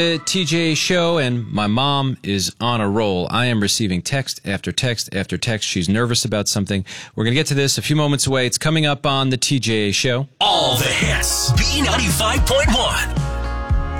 TJ show, and my mom is on a roll. I am receiving text after text after text. She's nervous about something. We're going to get to this a few moments away. It's coming up on the TJ show. All the hits. B95.1.